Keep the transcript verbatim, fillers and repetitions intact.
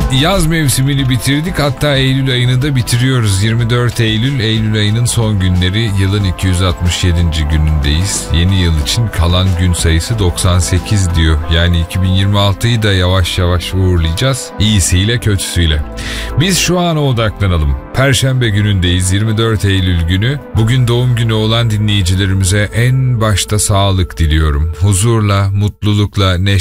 Yaz mevsimini bitirdik, hatta Eylül ayını da bitiriyoruz. yirmi dört Eylül, Eylül ayının son günleri, yılın iki yüz altmış yedinci günündeyiz. Yeni yıl için kalan gün sayısı doksan sekiz diyor. Yani iki bin yirmi altıyı da yavaş yavaş uğurlayacağız. İyisiyle kötüsüyle. Biz şu ana odaklanalım. Perşembe günündeyiz, yirmi dört Eylül günü. Bugün doğum günü olan dinleyicilerimize en başta sağlık diliyorum. Huzurla, mutlulukla, neşeyle